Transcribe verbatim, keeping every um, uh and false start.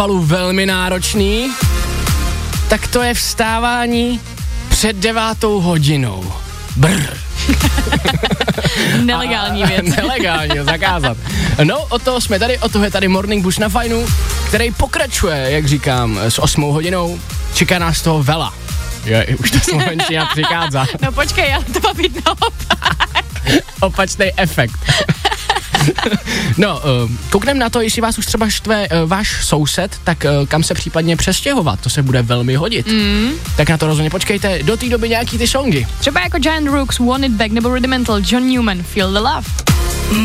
palu velmi náročný, tak to je vstávání před devátou hodinou. Brr. Nelegální věc. Nelegální, zakázat. No, o to jsme tady, o toho je tady Morning Bush na Fajnu, který pokračuje, jak říkám, s osmou hodinou. Čeká nás toho vela. Je, už to slovenčina přichází. No počkej, ale to má být naopak. Opačný efekt. No, koukneme na to, jestli vás už třeba štve váš soused, tak kam se případně přestěhovat, to se bude velmi hodit. Mm. Tak na to rozhodně počkejte, do té doby nějaký ty songy. Třeba jako Giant Rooks, Want It Back nebo Rudimental, John Newman, Feel the Love.